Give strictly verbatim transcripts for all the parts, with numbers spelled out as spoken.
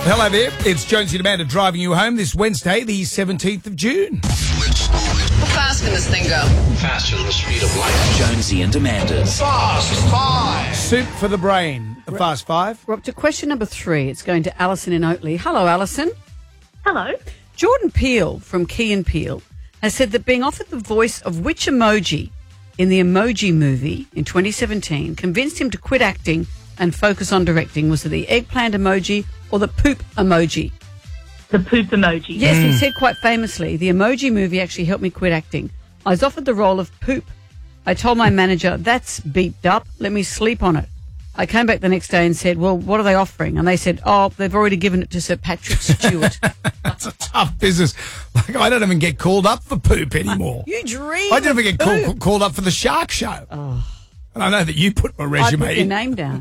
Hello there, it's Jonesy and Amanda driving you home this Wednesday, the seventeenth of June. How fast can this thing go? Faster than the speed of light. Jonesy and Amanda's Fast Five. Soup for the brain, the Fast Five. We're up to question number three. It's going to Alison in Oatley. Hello, Alison. Hello. Jordan Peele from Key and Peele has said that being offered the voice of which emoji in the Emoji Movie in twenty seventeen convinced him to quit acting and focus on directing. Was it the eggplant emoji or the poop emoji? The poop emoji. Yes, he said quite famously, the Emoji Movie actually helped me quit acting. I was offered the role of poop. I told my manager, that's beeped up. Let me sleep on it. I came back the next day and said, well, what are they offering? And they said, oh, they've already given it to Sir Patrick Stewart. That's a tough business. Like, I don't even get called up for poop anymore. You dream I don't even get of call, poop. called up for the Shark Show. Oh. And I know that you put my I resume put your in. name down.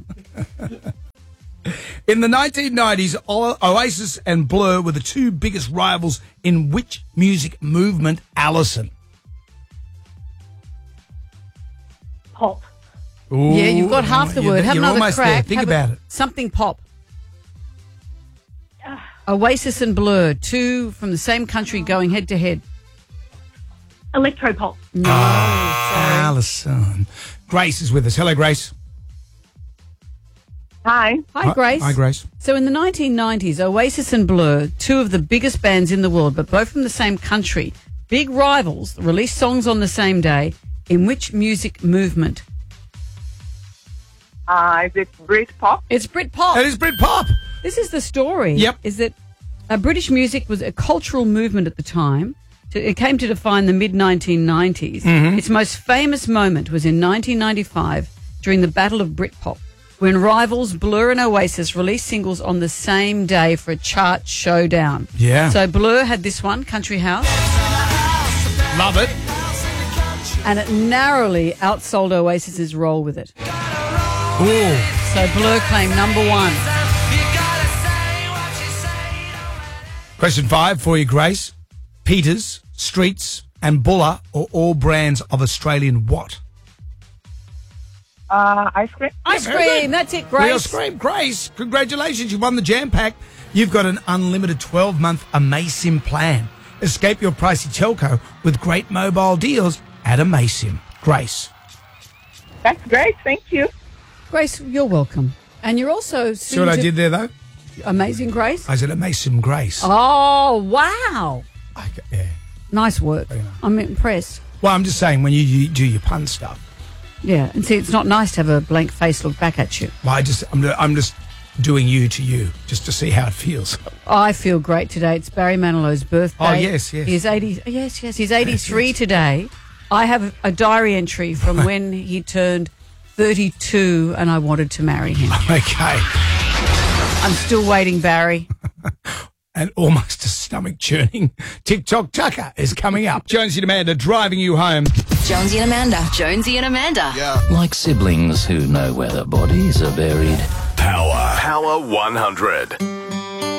In the nineteen nineties, O- Oasis and Blur were the two biggest rivals in which music movement, Alison? Pop. Ooh, Yeah, you've got half the you're- word. Have you're another almost crack. there. Think Have about a- it. Something pop. Oasis and Blur, two from the same country going head to head. Electropop. No, sorry. Alison. Grace is with us. Hello, Grace. Hi. Hi, Grace. Hi, Grace. So in the nineteen nineties, Oasis and Blur, two of the biggest bands in the world, but both from the same country, big rivals, released songs on the same day. In which music movement? Uh, is it Britpop? It's Britpop. That is Britpop. This is the story. Yep. Is that uh, British music was a cultural movement at the time. To, it came to define the mid nineteen nineties. Mm-hmm. Its most famous moment was in nineteen ninety-five during the Battle of Britpop, when rivals Blur and Oasis released singles on the same day for a chart showdown. Yeah. So Blur had this one, Country House, Love it. and it narrowly outsold Oasis's Roll With It. Ooh. So Blur claimed number one. Question five for you, Grace. Peters, Streets, and Buller are all brands of Australian what? Uh, ice cream? Ice Yeah, very cream, good. that's it, Real Grace. scream. Grace, congratulations. You won the Jam Pack. You've got an unlimited twelve-month Amasim plan. Escape your pricey telco with great mobile deals at Amasim. Grace. That's great. Thank you. Grace, you're welcome. And you're also See what I did there, though? Amazing Grace. I said Amasim Grace. Oh, wow. I, yeah. Nice work. Very nice. I'm impressed. Well, I'm just saying, when you, you do your pun stuff, Yeah, and see, it's not nice to have a blank face look back at you. well, I just, I'm, I'm just doing you to you, just to see how it feels. I feel great today. It's Barry Manilow's birthday. Oh, yes, yes. He's eighty. Yes, yes. He's eighty-three Yes, yes. today. I have a diary entry from when he turned thirty-two, and I wanted to marry him. Okay. I'm still waiting, Barry. And almost a stomach churning TikTok Tucker is coming up. Jonesy and Amanda driving you home. Jonesy and Amanda. Jonesy and Amanda. like siblings who know where their bodies are buried. Power. Power one hundred.